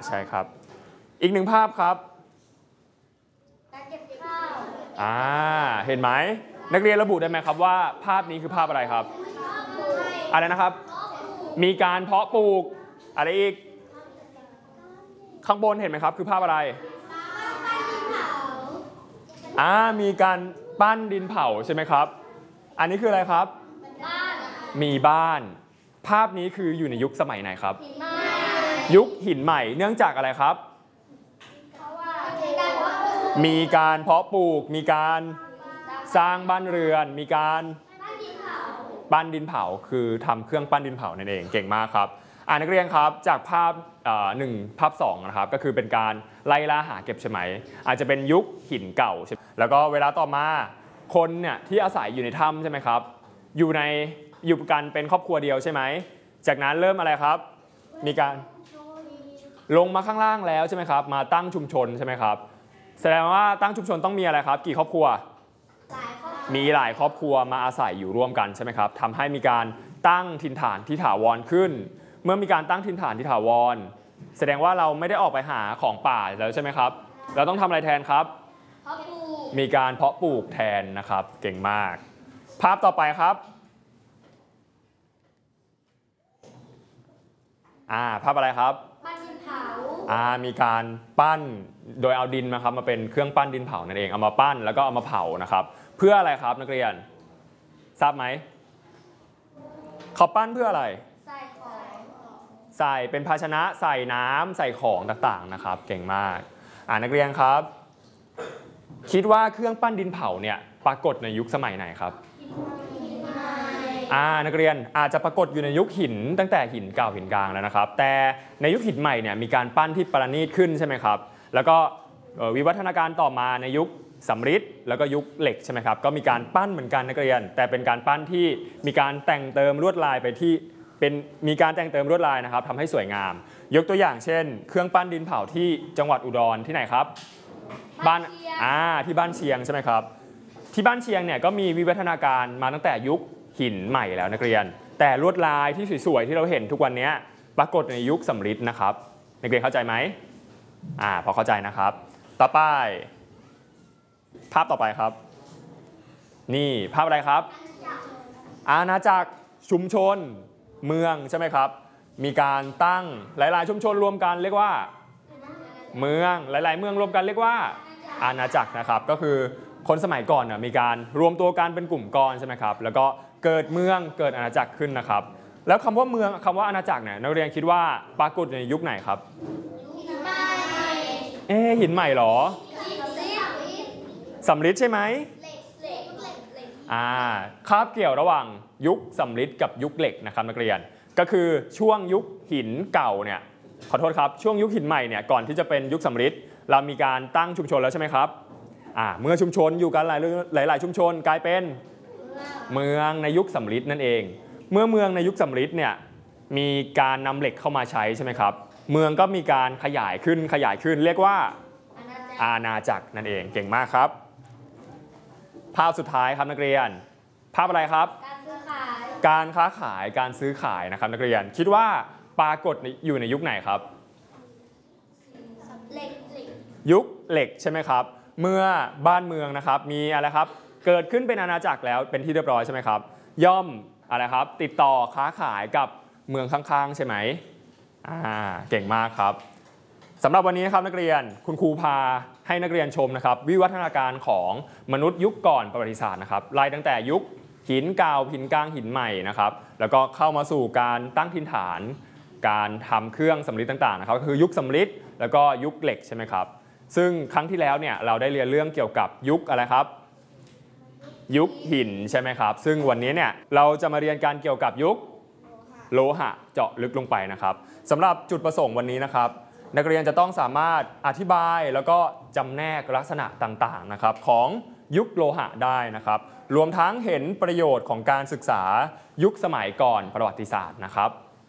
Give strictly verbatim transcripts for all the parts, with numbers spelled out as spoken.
ใช่ครับอีกหนึ่งภาพครับการเก็บข้าวอ่าเห็นไหมนักเรียนระบุได้ไหมครับว่าภาพนี้คือภาพอะไรครับอะไรนะครับมีการเพาะปลูกอะไรอีกข้างบนเห็นไหมครับคือภาพอะไรอ่ามีการปั้นดินเผาใช่ไหมครับอันนี้คืออะไรครับมีบ้านภาพนี้คืออยู่ในยุคสมัยไหนครับยุคหินใหม่เนื่องจากอะไรครับมีการเพาะปลูกมีการสร้างบ้านเรือนมีการปั้นดินเผาคือทำเครื่องปั้นดินเผานั่นเองเก่งมากครับอ่านักเรียนครับจากภาพหนึ่งภาพสองนะครับก็คือเป็นการไล่ล่าหาเก็บใช่ไหมอาจจะเป็นยุคหินเก่าแล้วก็เวลาต่อมาคนเนี่ยที่อาศัยอยู่ในถ้ำใช่ไหมครับอยู่ในอยู่กันเป็นครอบครัวเดียวใช่ไหมจากนั้นเริ่มอะไรครับมีการลงมาข้างล่างแล้วใช่ไหมครับมาตั้งชุมชนใช่ไหมครับแสดงว่าตั้งชุมชนต้องมีอะไรครับกี่ครอบครัวมีหลายครอบครัวมาอาศัยอยู่ร่วมกันใช่ไหมครับทำให้มีการตั้งถิ่นฐานที่ถาวรขึ้นเมื่อมีการตั้งถิ่นฐานที่ถาวรแสดงว่าเราไม่ได้ออกไปหาของป่าแล้วใช่ไหมครับเราต้องทำอะไรแทนครับมีการเพาะปลูกแทนนะครับเก่งมากภาพต่อไปครับอ่าภาพอะไรครับปั้นดินเผาอ่ามีการปั้นโดยเอาดินนะครับมาเป็นเครื่องปั้นดินเผานั่นเองเอามาปั้นแล้วก็เอามาเผานะครับเพื่ออะไรครับนักเรียนทราบไหมเขาปั้นเพื่ออะไรใส่ของใส่เป็นภาชนะใส่น้ำใส่ของต่างๆนะครับเก่งมากอ่านักเรียนครับคิดว่าเครื่องปั้นดินเผาเนี่ยปรากฏในยุคสมัยไหนครับอ่านักเรียนอาจจะปรากฏอยู่ในยุคหินตั้งแต่หินเก่าหินกลางแล้วนะครับแต่ในยุคหินใหม่เนี่ยมีการปั้นที่ประณีตขึ้นใช่ไหมครับแล้วก็วิวัฒนาการต่อมาในยุคสำริดแล้วก็ยุคเหล็กใช่ไหมครับก็มีการปั้นเหมือนกันนักเรียนแต่เป็นการปั้นที่มีการแต่งเติมลวดลายไปที่เป็นมีการแต่งเติมลวดลายนะครับทำให้สวยงามยกตัวอย่างเช่นเครื่องปั้นดินเผาที่จังหวัดอุดรที่ไหนครับบ้านอ่าที่บ้านเชียงใช่ไหมครับที่บ้านเชียงเนี่ยก็มีวิวัฒนาการมาตั้งแต่ยุคหินใหม่แล้วนักเรียนแต่ลวดลายที่สวยๆที่เราเห็นทุกวันนี้ปรากฏในยุคสำริดนะครับนักเรียนเข้าใจไหมอ่าพอเข้าใจนะครับต่อไปภาพต่อไปครับนี่ภาพอะไรครับอาณาจักรชุมชนเมืองใช่ไหมครับมีการตั้งหลายๆชุมชนรวมกันเรียกว่าเมืองหลายๆเมืองรวมกันเรียกว่าอาณาจักรนะครับก็คือคนสมัยก่อนเนี่ยมีการรวมตัวกันเป็นกลุ่มก้อนใช่ไหมครับแล้วก็เกิดเมืองเกิดอาณาจักรขึ้นนะครับแล้วคำว่าเมืองคำว่าอาณาจักรเนี่ยนักเรียนคิดว่าปรากฏในยุคไหนครับเอ๊ะหินใหม่หรอสำริดใช่ไหมอ่าคาบเกี่ยวระหว่างยุคสำริดกับยุคเหล็กนะครับนักเรียนก็คือช่วงยุคหินเก่าเนี่ยขอโทษครับช่วงยุคหินใหม่เนี่ยก่อนที่จะเป็นยุคสำริดเรามีการตั้งชุมชนแล้วใช่ไหมครับอ่าเมื่อชุมชนอยู่กันหลายหลายๆชุมชนกลายเป็นเมืองในยุคสำริดนั่นเองเมื่อเมืองในยุคสำริดเนี่ยมีการนำเหล็กเข้ามาใช้ใช่ไหมครับเมืองก็มีการขยายขึ้นขยายขึ้นเรียกว่าอาณาจักรนั่นเองเก่งมากครับภาพสุดท้ายครับนักเรียนภาพอะไรครับการซื้อขายการค้าขายการซื้อขายนะครับนักเรียนคิดว่าปรากฏอยู่ในยุคไหนครับเหล็กยุคเหล็กใช่ไหมครับเมื่อบ้านเมืองนะครับมีอะไรครับเกิดขึ้นเป็นอาณาจักรแล้วเป็นที่เรียบร้อยใช่ไหมครับย่อมอะไรครับติดต่อค้าขายกับเมืองข้างๆใช่ไหมอ่าเก่งมากครับสำหรับวันนี้นะครับนักเรียนคุณครูพาให้นักเรียนชมนะครับวิวัฒนาการของมนุษย์ยุคก่อนประวัติศาสตร์นะครับไล่ตั้งแต่ยุคหินเก่าหินกลางหินใหม่นะครับแล้วก็เข้ามาสู่การตั้งถิ่นฐานการทำเครื่องสำริดต่างๆนะครับก็คือยุคสำริดแล้วก็ยุคเหล็กใช่ไหมครับซึ่งครั้งที่แล้วเนี่ยเราได้เรียนเรื่องเกี่ยวกับยุคอะไรครับยุคหินใช่ไหมครับซึ่งวันนี้เนี่ยเราจะมาเรียนการเกี่ยวกับยุคโลหะเจาะลึกลงไปนะครับสำหรับจุดประสงค์วันนี้นะครับนักเรียนจะต้องสามารถอธิบายแล้วก็จำแนกลักษณะต่างๆนะครับของยุคโลหะได้นะครับรวมทั้งเห็นประโยชน์ของการศึกษายุคสมัยก่อนประวัติศาสตร์นะครับ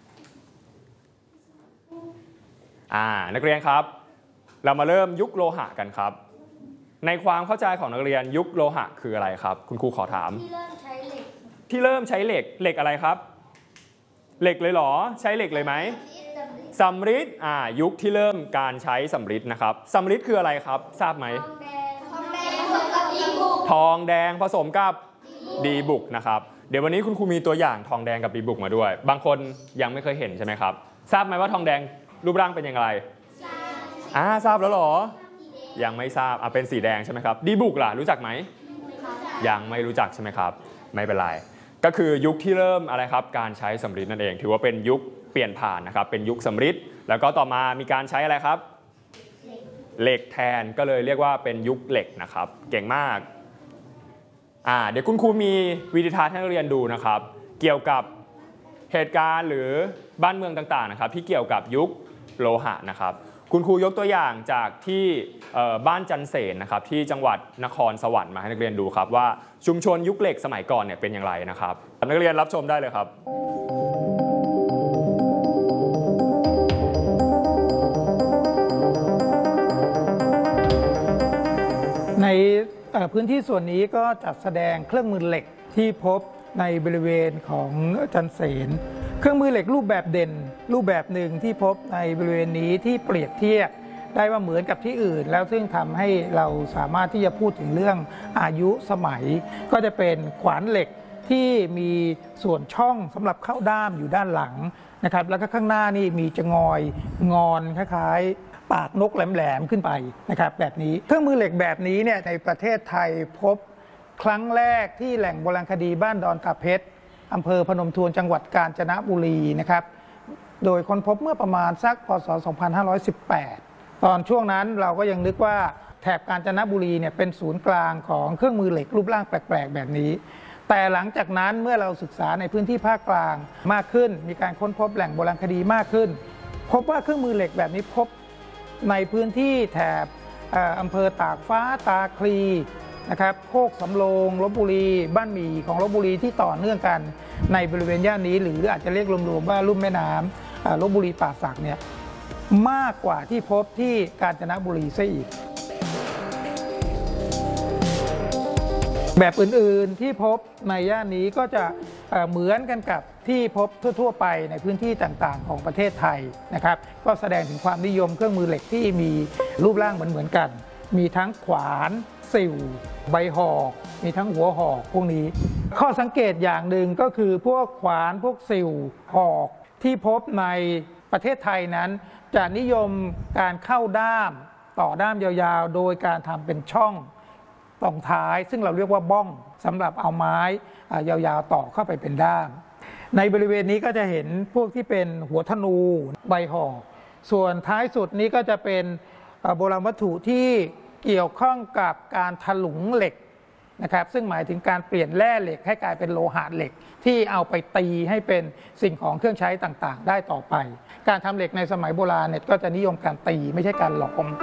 อ่านักเรียนครับเรามาเริ่มยุคโลหะกันครับในความเข้าใจของนักเรียนยุคโลหะคืออะไรครับคุณครูขอถามที่เริ่มใช้เหล็กที่เริ่มใช้เหล็กเหล็กอะไรครับเหล็กเลยเหรอใช้เหล็กเลยไหมสำริดอ่ายุคที่เริ่มการใช้สำริดนะครับสำริดคืออะไรครับทราบไหมทองแดงทองแดงผสมกับดีบุกทองแดงผสมกับดีบุกนะครับเดี๋ยววันนี้คุณครูมีตัวอย่างทองแดงกับดีบุกมาด้วย บางคนยังไม่เคยเห็นใช่ไหมครับทราบไหมว่าทองแดงรูปร่างเป็นอย่างไรอ่าทราบแล้วเหรอยังไม่ทราบอ่ะเป็นสีแดงใช่ไหมครับดีบุกล่ะรู้จักไหมยังไม่รู้จักใช่ไหมครับไม่เป็นไรก็คือยุคที่เริ่มอะไรครับการใช้สำริดนั่นเองถือว่าเป็นยุคเปลี่ยนผ่านนะครับเป็นยุคสำริดแล้วก็ต่อมามีการใช้อะไรครับเหล็กแทนก็เลยเรียกว่าเป็นยุคเหล็กนะครับเก่งมากอ่าเดี๋ยวคุณครูมีวิดีทัศน์ให้นักเรียนดูนะครับเกี่ยวกับเหตุการณ์หรือบ้านเมืองต่างๆนะครับที่เกี่ยวกับยุคโลหะนะครับคุณครูยกตัวอย่างจากที่บ้านจันเสนนะครับที่จังหวัดนครสวรรค์มาให้นักเรียนดูครับว่าชุมชนยุคเหล็กสมัยก่อนเนี่ยเป็นอย่างไรนะครับนักเรียนรับชมได้เลยครับในพื้นที่ส่วนนี้ก็จัดแสดงเครื่องมือเหล็กที่พบในบริเวณของจันเสนเครื่องมือเหล็กรูปแบบเด่นรูปแบบหนึ่งที่พบในบริเวณนี้ที่เปรียบเทียบได้ว่าเหมือนกับที่อื่นแล้วซึ่งทำให้เราสามารถที่จะพูดถึงเรื่องอายุสมัยก็จะเป็นขวานเหล็กที่มีส่วนช่องสำหรับเข้าด้ามอยู่ด้านหลังนะครับแล้วก็ข้างหน้านี่มีจะงอยงอนคล้ายๆปากนกแหลมๆขึ้นไปนะครับแบบนี้เครื่องมือเหล็กแบบนี้เนี่ยในประเทศไทยพบครั้งแรกที่แหล่งโบราณคดีบ้านดอนตาเพชรอำเภอพนมทวนจังหวัดกาญจนบุรีนะครับโดยค้นพบเมื่อประมาณสักพ.ศ. สองพันห้าร้อยสิบแปดตอนช่วงนั้นเราก็ยังนึกว่าแถบกาญจนบุรีเนี่ยเป็นศูนย์กลางของเครื่องมือเหล็กรูปร่างแปลกๆแบบนี้แต่หลังจากนั้นเมื่อเราศึกษาในพื้นที่ภาคกลางมากขึ้นมีการค้นพบแหล่งโบราณคดีมากขึ้นพบว่าเครื่องมือเหล็กแบบนี้พบในพื้นที่แถบอำเภอตากฟ้าตาคลีนะครับโคกสำโรงลพบุรีบ้านหมี่ของลพบุรีที่ต่อเนื่องกันในบริเวณย่านนี้หรืออาจจะเรียกรวมๆว่าลุ่มแม่น้ำลพบุรีป่าสักเนี่ยมากกว่าที่พบที่กาญจนบุรีซะอีกแบบอื่นๆที่พบในย่านนี้ก็จะเหมือนกันกับที่พบทั่วๆไปในพื้นที่ต่างๆของประเทศไทยนะครับก็แสดงถึงความนิยมเครื่องมือเหล็กที่มีรูปร่างเหมือนๆกันมีทั้งขวานสิวใบหอกมีทั้งหัวหอกพวกนี้ข้อสังเกตอย่างหนึ่งก็คือพวกขวานพวกสิวหอกที่พบในประเทศไทยนั้นจะนิยมการเข้าด้ามต่อด้ามยาวๆโดยการทำเป็นช่องตรงท้ายซึ่งเราเรียกว่าบ้องสำหรับเอาไม้ยาวๆต่อเข้าไปเป็นด้ามในบริเวณนี้ก็จะเห็นพวกที่เป็นหัวธนูใบหอกส่วนท้ายสุดนี้ก็จะเป็นโบราณวัตถุที่เกี่ยวข้องกับการถลุงเหล็กนะครับซึ่งหมายถึงการเปลี่ยนแร่เหล็กให้กลายเป็นโลหะเหล็กที่เอาไปตีให้เป็นสิ่งของเครื่องใช้ต่างๆได้ต่อไปการทำเหล็กในสมัยโบราณเนี่ยก็จะนิยมการตีไม่ใช่การหลอม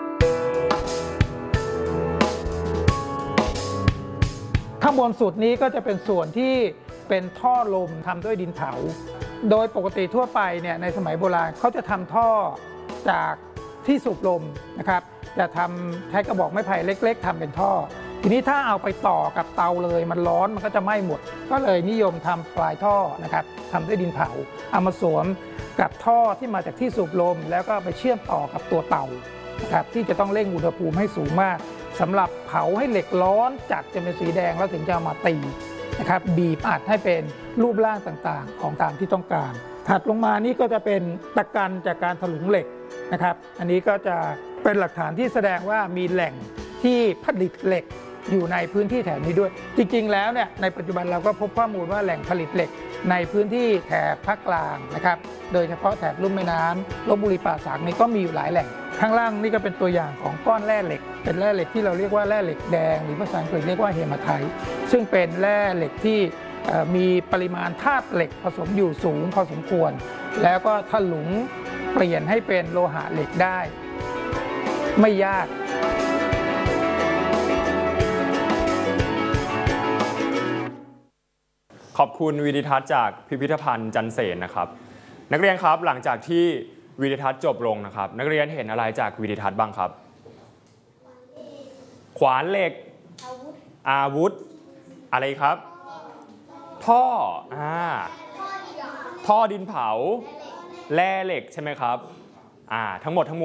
ข้างบนสุดนี้ก็จะเป็นส่วนที่เป็นท่อลมทำด้วยดินเผาโดยปกติทั่วไปเนี่ยในสมัยโบราณเขาจะทำท่อจากที่สูบลมนะครับจะทำใช้กระบอกไม้ไผ่เล็กๆทำเป็นท่อทีนี้ถ้าเอาไปต่อกับเตาเลยมันร้อนมันก็จะไหม้หมดก็เลยนิยมทำปลายท่อนะครับทำด้วยดินเผาเอามาสวมกับท่อที่มาจากที่สูบลมแล้วก็ไปเชื่อมต่อกับตัวเตานะครับที่จะต้องเร่งอุณหภูมิให้สูงมากสำหรับเผาให้เหล็กร้อนจัดจนเป็นสีแดงแล้วถึงจะเอามาตีนะครับบีบอัดให้เป็นรูปร่างต่างๆของตามที่ต้องการถัดลงมานี่ก็จะเป็นตะกันจากการถลุงเหล็กนะครับอันนี้ก็จะเป็นหลักฐานที่แสดงว่ามีแหล่งที่ผลิตเหล็กอยู่ในพื้นที่แถบนี้ด้วยจริงๆแล้วเนี่ยในปัจจุบันเราก็พบข้อมูลว่าแหล่งผลิตเหล็กในพื้นที่แถบภาคกลางนะครับโดยเฉพาะแถบลุ่มแม่น้ำลพบุรีป่าสักนี่ก็มีอยู่หลายแหล่งข้างล่างนี่ก็เป็นตัวอย่างของก้อนแร่เหล็กเป็นแร่เหล็กที่เราเรียกว่าแร่เหล็กแดงหรือภาษาอังกฤษเรียกว่าเฮมาไทต์ซึ่งเป็นแร่เหล็กที่มีปริมาณธาตุเหล็กผสมอยู่สูงพอสมควรแล้วก็ถลุงเปลี่ยนให้เป็นโลหะเหล็กได้ไม่ยากขอบคุณวิดีทัศน์จากพิพิธภัณฑ์จันเสนนะครับนักเรียนครับหลังจากที่วิดีทัศน์จบลงนะครับนักเรียนเห็นอะไรจากวิดีทัศน์บ้างครับขวานเหล็กอาวุธอะไรครับท่ออ่าท่อดินเผาแร่เหล็กใช่ไหมครับอ่าทั้งหมดทั้งมวล